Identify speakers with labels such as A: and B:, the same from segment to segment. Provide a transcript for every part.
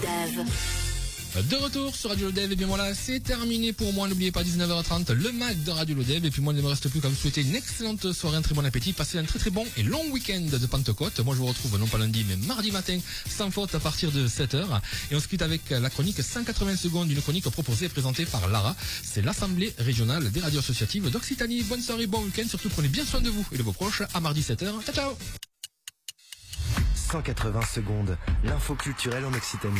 A: Dev.
B: De retour sur Radio Lodev, et bien voilà, c'est terminé pour moi. N'oubliez pas, 19h30, le mag de Radio Lodev. Et puis moi, il ne me reste plus qu'à vous souhaiter une excellente soirée, un très bon appétit. Passez un très très bon et long week-end de Pentecôte. Moi, je vous retrouve non pas lundi, mais mardi matin, sans faute, à partir de 7h. Et on se quitte avec la chronique 180 secondes, une chronique proposée et présentée par Lara. C'est l'Assemblée régionale des radios associatives d'Occitanie. Bonne soirée, bon week-end. Surtout, prenez bien soin de vous et de vos proches. À mardi 7h. Ciao, ciao.
C: 180 secondes, l'info culturelle en Occitanie.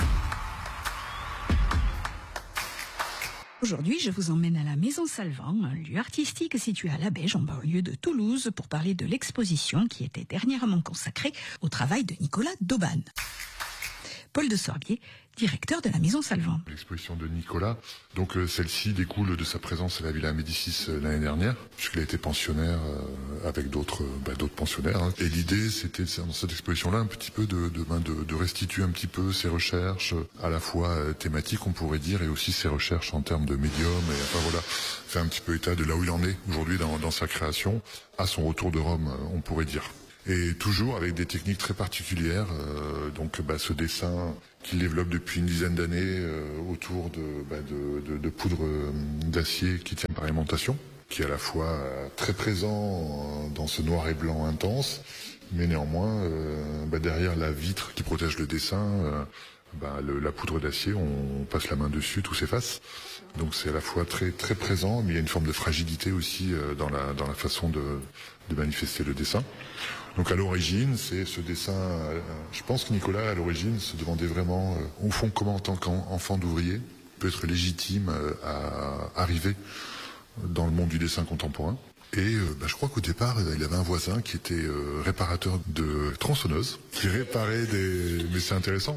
D: Aujourd'hui, je vous emmène à la Maison Salvant, un lieu artistique situé à La Beige, en banlieue de Toulouse, pour parler de l'exposition qui était dernièrement consacrée au travail de Nicolas Dauban. Paul de Sorbier, directeur de la Maison Salvant.
E: L'exposition de Nicolas, donc celle-ci découle de sa présence à la Villa Médicis l'année dernière, puisqu'il a été pensionnaire avec d'autres pensionnaires. Et l'idée, c'était dans cette exposition-là un petit peu de restituer un petit peu ses recherches, à la fois thématiques, on pourrait dire, et aussi ses recherches en termes de médium, et enfin voilà, faire un petit peu état de là où il en est aujourd'hui dans sa création, à son retour de Rome, on pourrait dire. Et toujours avec des techniques très particulières, ce dessin qu'il développe depuis une dizaine d'années autour de poudre d'acier qui tient par aimantation, qui est à la fois très présent dans ce noir et blanc intense, mais néanmoins derrière la vitre qui protège le dessin, la poudre d'acier, on passe la main dessus, tout s'efface. Donc c'est à la fois très très présent, mais il y a une forme de fragilité aussi dans la façon de manifester le dessin. Donc à l'origine, c'est ce dessin. Je pense que Nicolas, à l'origine, se demandait vraiment, au fond, comment en tant qu'enfant d'ouvrier peut être légitime à arriver dans le monde du dessin contemporain. Et je crois qu'au départ, il avait un voisin qui était réparateur de tronçonneuses, qui réparait mais c'est intéressant,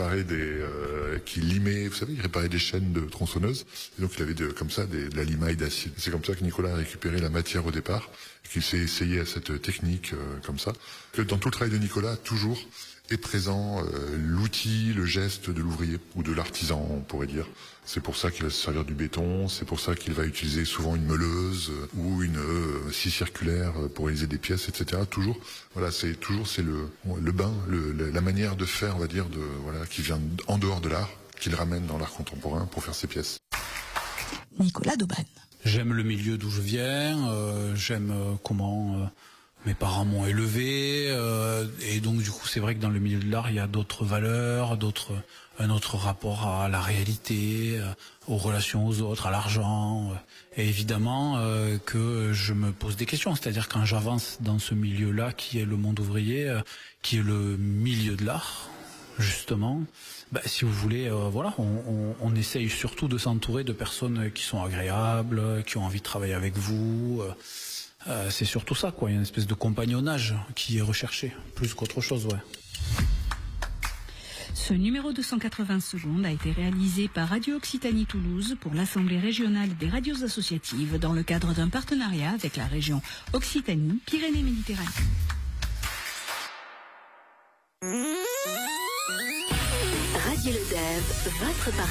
E: qui limait, vous savez, il réparait des chaînes de tronçonneuses. Et donc il avait comme ça de la limaille d'acier. C'est comme ça que Nicolas a récupéré la matière au départ, et qu'il s'est essayé à cette technique comme ça. Que dans tout le travail de Nicolas, toujours est présent l'outil, le geste de l'ouvrier ou de l'artisan, on pourrait dire. C'est pour ça qu'il va se servir du béton, c'est pour ça qu'il va utiliser souvent une meuleuse ou une scie circulaire pour réaliser des pièces, etc. Toujours, voilà, c'est le bain, la manière de faire, on va dire, qui vient en dehors de l'art, qu'il ramène dans l'art contemporain pour faire ses pièces.
D: Nicolas Dauban.
F: J'aime le milieu d'où je viens, j'aime comment mes parents m'ont élevé, et donc du coup c'est vrai que dans le milieu de l'art il y a d'autres valeurs, un autre rapport à la réalité, aux relations aux autres, à l'argent, et évidemment que je me pose des questions, c'est-à-dire quand j'avance dans ce milieu-là qui est le monde ouvrier, qui est le milieu de l'art, justement, si vous voulez, on essaye surtout de s'entourer de personnes qui sont agréables, qui ont envie de travailler avec vous. C'est surtout ça, quoi. Il y a une espèce de compagnonnage qui est recherché, plus qu'autre chose, ouais.
D: Ce numéro de 180 secondes a été réalisé par Radio Occitanie Toulouse pour l'Assemblée régionale des radios associatives dans le cadre d'un partenariat avec la région Occitanie-Pyrénées-Méditerranée.
A: Radio Lodev, votre partenaire.